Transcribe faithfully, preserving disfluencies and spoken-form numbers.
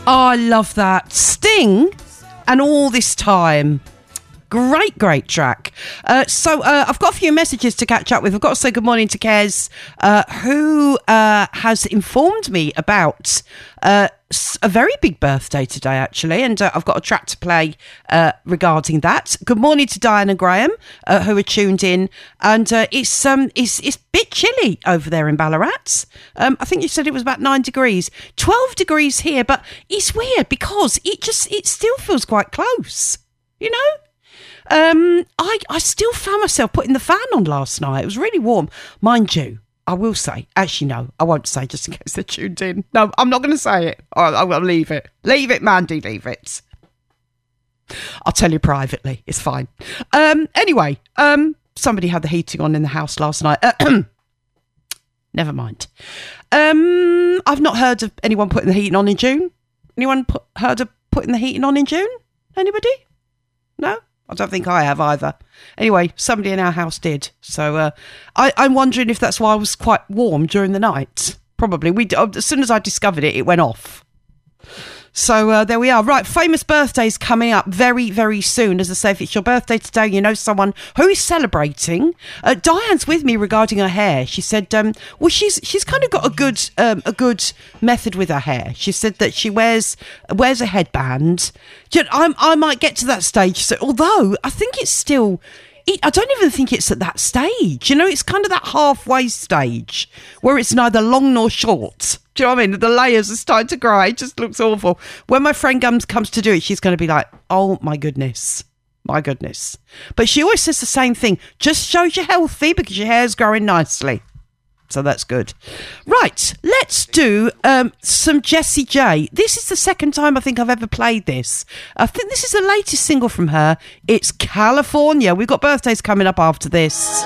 Oh, I love that. Sting and All This Time. Great, great track. Uh, so uh, I've got a few messages to catch up with. I've got to say good morning to Kez, uh, who uh, has informed me about uh, a very big birthday today, actually, and uh, I've got a track to play uh, regarding that. Good morning to Diana Graham, uh, who are tuned in, and uh, it's um it's it's a bit chilly over there in Ballarat. Um, I think you said it was about nine degrees, twelve degrees here, but it's weird because it just it still feels quite close, you know. Um, I, I still found myself putting the fan on last night. It was really warm. Mind you, I will say, actually, no, I won't say just in case they're tuned in. No, I'm not going to say it. I'll, I'll leave it. Leave it, Mandy, leave it. I'll tell you privately. It's fine. Um, anyway, um, somebody had the heating on in the house last night. Never mind. Um, I've not heard of anyone putting the heating on in June. Anyone put, heard of putting the heating on in June? Anybody? No? I don't think I have either. Anyway, somebody in our house did. So uh, I, I'm wondering if that's why I was quite warm during the night. Probably. We As soon as I discovered it, it went off. So uh, there we are. Right, famous birthdays coming up very, very soon. As I say, if it's your birthday today, you know someone who is celebrating. Uh, Diane's with me regarding her hair. She said, um, well, she's she's kind of got a good um, a good method with her hair. She said that she wears wears a headband. You know, I I might get to that stage. So although I think it's still. I don't even think it's at that stage. You know, it's kind of that halfway stage where it's neither long nor short. Do you know what I mean? The layers are starting to grow. It just looks awful. When my friend Gums comes to do it, she's going to be like, oh, my goodness. My goodness. But she always says the same thing. Just shows you're healthy because your hair's growing nicely. So that's good. Right, let's do um, some Jessie J. This is the second time I think I've ever played this. I think this is the latest single from her. It's California. We've got birthdays coming up after this.